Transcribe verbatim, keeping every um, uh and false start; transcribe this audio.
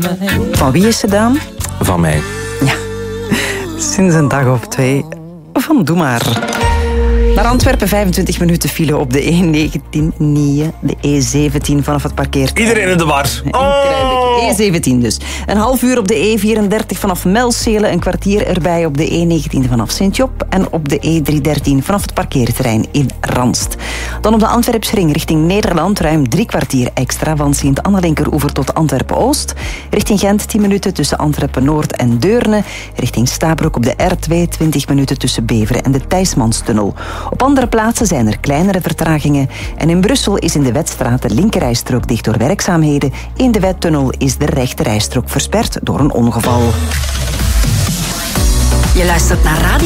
Van wie is ze dan? Van mij. Ja, sinds een dag of twee. Van Doe Maar. Naar Antwerpen, vijfentwintig minuten file op de E negentien. Nee, de E zeventien vanaf het parkeerterrein. Iedereen in de war. Oh. E zeventien dus. Een half uur op de E vierendertig vanaf Melcelen. Een kwartier erbij op de E negentien vanaf Sint-Job. En op de E driehonderddertien vanaf het parkeerterrein in Ranst. Dan op de Antwerpsring richting Nederland. Ruim drie kwartier extra van Sint-Anna-Linkeroever tot Antwerpen-Oost. Richting Gent tien minuten tussen Antwerpen-Noord en Deurne. Richting Stabroek op de R twee twintig minuten tussen Beveren en de Thijsmanstunnel. Op andere plaatsen zijn er kleinere vertragingen. En in Brussel is in de Wetstraat de linkerrijstrook dicht door werkzaamheden. In de Wettunnel is de rechterrijstrook versperd door een ongeval. Je luistert naar Radio